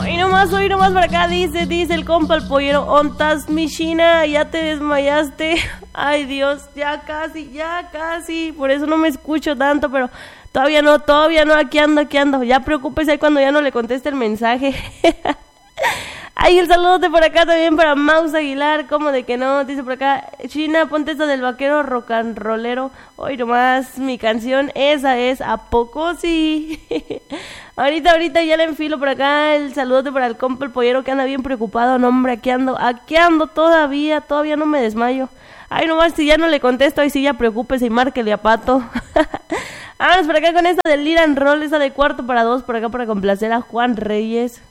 Hoy nomás por acá dice el compa el pollero, ontas mi China, ya te desmayaste. Ay Dios, ya casi, por eso no me escucho tanto, pero todavía no, aquí ando. Ya preocúpese ahí cuando ya no le conteste el mensaje. Ay, el saludo por acá también para Maus Aguilar, como de que no, dice por acá, China, ponte esta del vaquero rock and rollero. Hoy nomás mi canción, esa es, ¿a poco sí? ahorita ya le enfilo por acá el saludo para el compa el pollero que anda bien preocupado, no hombre, aquí ando todavía no me desmayo. Ay, nomás si ya no le contesto, ahí sí ya preocúpese y márquele a Pato. Vámonos por acá con esta del Liran Roll, esa de 1/4 para 2, por acá para complacer a Juan Reyes.